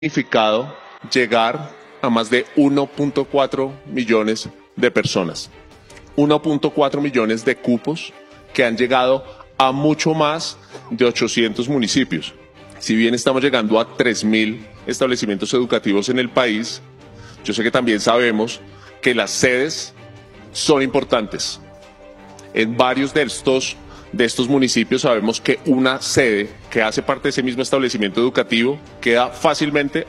significado llegar a más de 1.4 millones de personas. 1.4 millones de cupos que han llegado a mucho más de 800 municipios. Si bien estamos llegando a 3.000 establecimientos educativos en el país, yo sé que también sabemos que las sedes son importantes. En varios de estos municipios sabemos que una sede que hace parte de ese mismo establecimiento educativo queda fácilmente